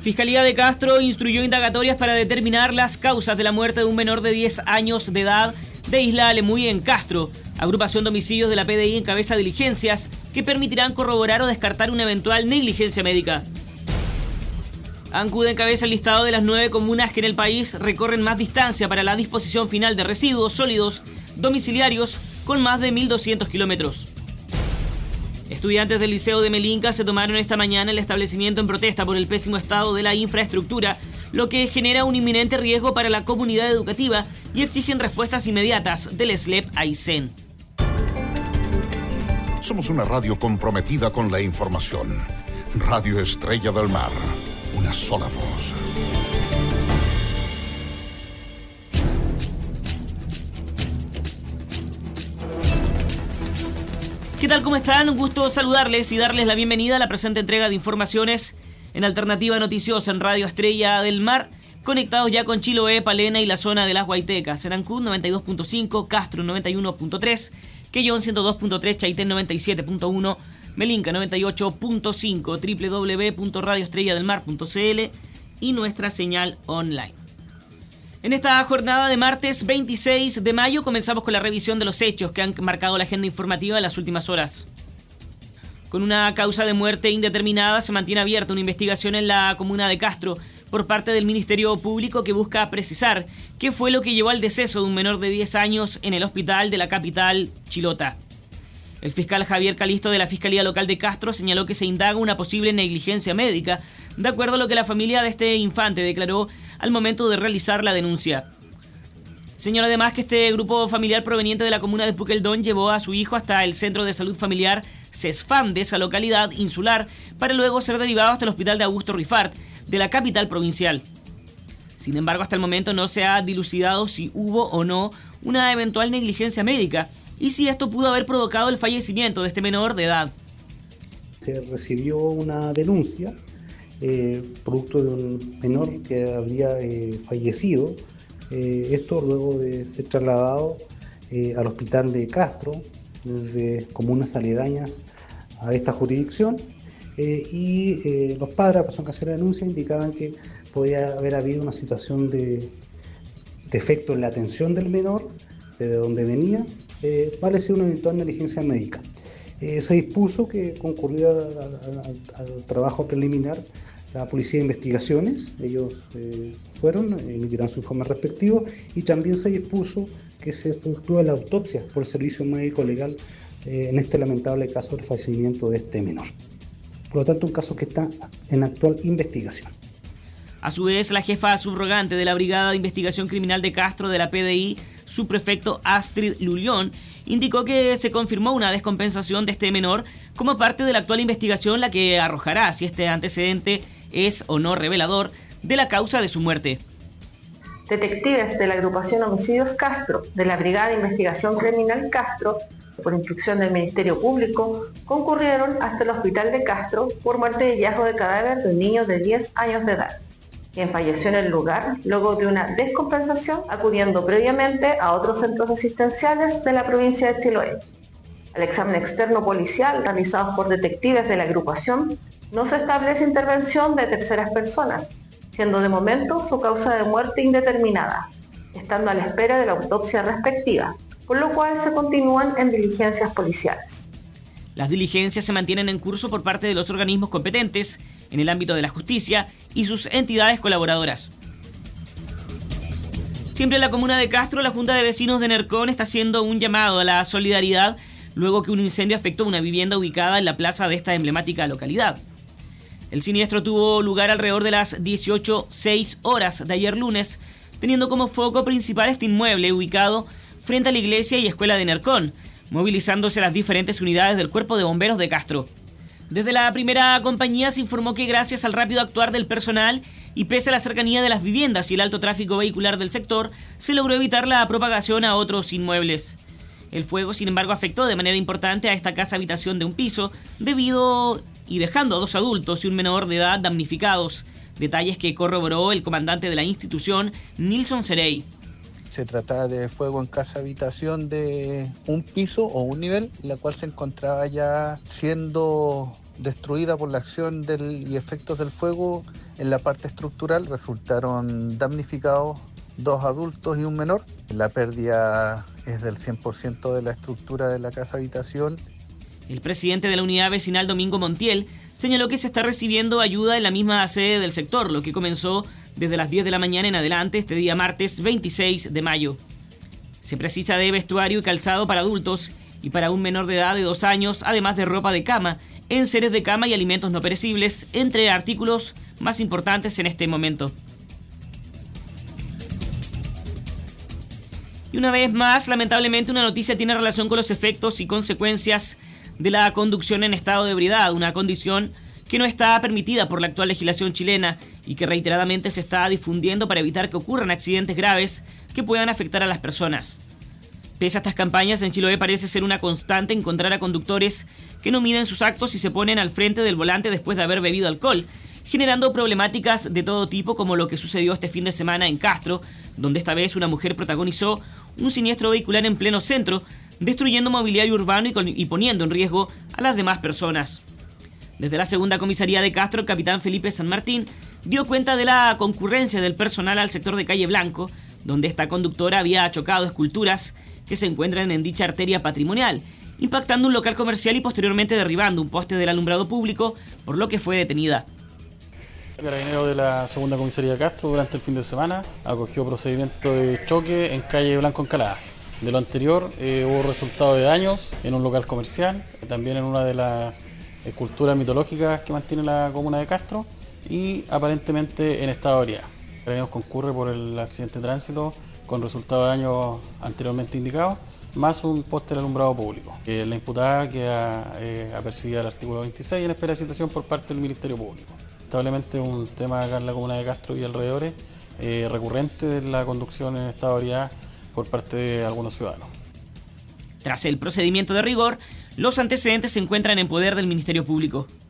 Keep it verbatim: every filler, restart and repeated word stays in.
Fiscalía de Castro instruyó indagatorias para determinar las causas de la muerte de un menor de diez años de edad de Isla Alemuy en Castro. Agrupación de homicidios de la P D I encabeza diligencias que permitirán corroborar o descartar una eventual negligencia médica. ANCUD encabeza el listado de las nueve comunas que en el país recorren más distancia para la disposición final de residuos sólidos domiciliarios con más de mil doscientos kilómetros. Estudiantes del Liceo de Melinca se tomaron esta mañana el establecimiento en protesta por el pésimo estado de la infraestructura, lo que genera un inminente riesgo para la comunidad educativa y exigen respuestas inmediatas del S L E P Aysén. Somos una radio comprometida con la información. Radio Estrella del Mar, una sola voz. ¿Qué tal? ¿Cómo están? Un gusto saludarles y darles la bienvenida a la presente entrega de informaciones en Alternativa Noticiosa en Radio Estrella del Mar, conectados ya con Chiloé, Palena y la zona de las Guaitecas. En Ancud noventa y dos punto cinco, Castro noventa y uno punto tres, Quellón ciento dos punto tres, Chaitén noventa y siete punto uno, Melinca noventa y ocho punto cinco, doble u doble u doble u punto radio estrella del mar punto c l y nuestra señal online. En esta jornada de martes veintiséis de mayo comenzamos con la revisión de los hechos que han marcado la agenda informativa en las últimas horas. Con una causa de muerte indeterminada se mantiene abierta una investigación en la comuna de Castro por parte del Ministerio Público que busca precisar qué fue lo que llevó al deceso de un menor de diez años en el hospital de la capital chilota. El fiscal Javier Calisto de la Fiscalía Local de Castro señaló que se indaga una posible negligencia médica, de acuerdo a lo que la familia de este infante declaró al momento de realizar la denuncia. Señaló además que este grupo familiar proveniente de la comuna de Puqueldón llevó a su hijo hasta el Centro de Salud Familiar CESFAM de esa localidad insular para luego ser derivado hasta el Hospital de Augusto Rifart de la capital provincial. Sin embargo, hasta el momento no se ha dilucidado si hubo o no una eventual negligencia médica y si esto pudo haber provocado el fallecimiento de este menor de edad. Se recibió una denuncia eh, producto de un menor que habría eh, fallecido, eh, esto luego de ser trasladado eh, al hospital de Castro, desde comunas aledañas a esta jurisdicción, eh, y eh, los padres, la persona que hacía la denuncia, indicaban que podía haber habido una situación de defecto en la atención del menor, desde donde venía, eh, vale ser una eventual negligencia médica. Eh, se dispuso que concurriera al, al trabajo preliminar la Policía de Investigaciones. Ellos eh, fueron, emitirán su informe respectivo, y también se dispuso que se efectúe la autopsia por el Servicio Médico Legal eh, en este lamentable caso del fallecimiento de este menor. Por lo tanto, un caso que está en actual investigación. A su vez, la jefa subrogante de la Brigada de Investigación Criminal de Castro de la P D I, subprefecto Astrid Lulión, indicó que se confirmó una descompensación de este menor como parte de la actual investigación, la que arrojará si este antecedente es o no revelador de la causa de su muerte. Detectives de la agrupación Homicidios Castro, de la Brigada de Investigación Criminal Castro, por instrucción del Ministerio Público, concurrieron hasta el hospital de Castro por muerte y hallazgo de cadáver de un niño de diez años de edad, quien falleció en el lugar luego de una descompensación, acudiendo previamente a otros centros asistenciales de la provincia de Chiloé. Al examen externo policial realizado por detectives de la agrupación, no se establece intervención de terceras personas, siendo de momento su causa de muerte indeterminada, estando a la espera de la autopsia respectiva, por lo cual se continúan en diligencias policiales. Las diligencias se mantienen en curso por parte de los organismos competentes en el ámbito de la justicia y sus entidades colaboradoras. Siempre en la comuna de Castro, la Junta de Vecinos de Nercón está haciendo un llamado a la solidaridad luego que un incendio afectó una vivienda ubicada en la plaza de esta emblemática localidad. El siniestro tuvo lugar alrededor de las dieciocho cero seis horas de ayer lunes, teniendo como foco principal este inmueble ubicado frente a la iglesia y escuela de Nercón, movilizándose las diferentes unidades del Cuerpo de Bomberos de Castro. Desde la primera compañía se informó que gracias al rápido actuar del personal y pese a la cercanía de las viviendas y el alto tráfico vehicular del sector, se logró evitar la propagación a otros inmuebles. El fuego, sin embargo, afectó de manera importante a esta casa habitación de un piso, debido y dejando a dos adultos y un menor de edad damnificados, detalles que corroboró el comandante de la institución, Nilson Cerey. Se trataba de fuego en casa habitación de un piso o un nivel, la cual se encontraba ya siendo destruida por la acción del, y efectos del fuego en la parte estructural. Resultaron damnificados dos adultos y un menor. La pérdida es del cien por ciento de la estructura de la casa habitación. El presidente de la unidad vecinal, Domingo Montiel, señaló que se está recibiendo ayuda en la misma sede del sector, lo que comenzó desde las diez de la mañana en adelante este día martes veintiséis de mayo. Se precisa de vestuario y calzado para adultos y para un menor de edad de dos años, además de ropa de cama, enseres de cama y alimentos no perecibles, entre artículos más importantes en este momento. Y una vez más, lamentablemente, una noticia tiene relación con los efectos y consecuencias de la conducción en estado de ebriedad, una condición que no está permitida por la actual legislación chilena y que reiteradamente se está difundiendo para evitar que ocurran accidentes graves que puedan afectar a las personas. Pese a estas campañas, en Chiloé parece ser una constante encontrar a conductores que no miden sus actos y se ponen al frente del volante después de haber bebido alcohol, generando problemáticas de todo tipo, como lo que sucedió este fin de semana en Castro, donde esta vez una mujer protagonizó un siniestro vehicular en pleno centro, destruyendo mobiliario urbano y, con, y poniendo en riesgo a las demás personas. Desde la segunda comisaría de Castro, el capitán Felipe San Martín dio cuenta de la concurrencia del personal al sector de Calle Blanco, donde esta conductora había chocado esculturas que se encuentran en dicha arteria patrimonial, impactando un local comercial y posteriormente derribando un poste del alumbrado público, por lo que fue detenida. El carabinero de la segunda comisaría de Castro durante el fin de semana acogió procedimiento de choque en Calle Blanco Encalada. De lo anterior eh, hubo resultado de daños en un local comercial, también en una de las esculturas mitológicas que mantiene la comuna de Castro y aparentemente en estado de ebriedad. El carabinero concurre por el accidente de tránsito con resultado de daños anteriormente indicados, más un poste de alumbrado público. Eh, la imputada queda eh, apercibida al artículo veintiséis en espera de citación por parte del Ministerio Público. Lamentablemente un tema acá en la comuna de Castro y alrededores eh, recurrente de la conducción en estado de ebriedad por parte de algunos ciudadanos. Tras el procedimiento de rigor, los antecedentes se encuentran en poder del Ministerio Público.